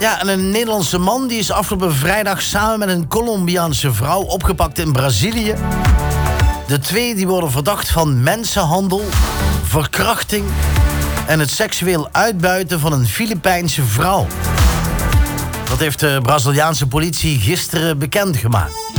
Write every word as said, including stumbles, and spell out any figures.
Ja, en een Nederlandse man die is afgelopen vrijdag samen met een Colombiaanse vrouw opgepakt in Brazilië. De twee die worden verdacht van mensenhandel, verkrachting en het seksueel uitbuiten van een Filipijnse vrouw. Dat heeft de Braziliaanse politie gisteren bekendgemaakt.